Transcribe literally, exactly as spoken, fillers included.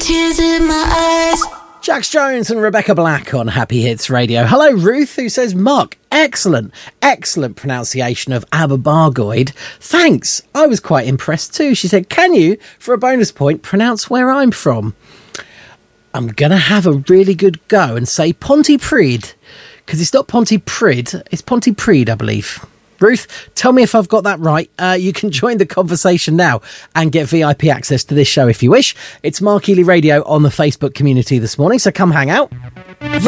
tears in my eyes. Jax Jones and Rebecca Black on Happy Hits Radio. Hello, Ruth, who says, Mark, excellent, excellent pronunciation of Aberbargoed. Thanks. I was quite impressed too. She said, can you, for a bonus point, pronounce where I'm from? I'm going to have a really good go and say Pontypridd, because it's not Pontypridd, it's Pontypridd, I believe. Ruth, tell me if I've got that right. Uh, you can join the conversation now and get V I P access to this show if you wish. It's Mark Ely Radio on the Facebook community this morning, so come hang out.